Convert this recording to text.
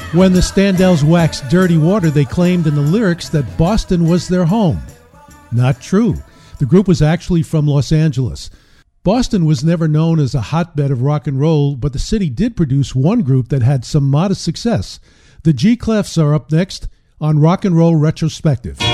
When the Standells waxed Dirty Water, they claimed in the lyrics that Boston was their home. Not true. The group was actually from Los Angeles. Boston was never known as a hotbed of rock and roll, but the city did produce one group that had some modest success. The G-Clefs are up next on Rock and Roll Retrospective.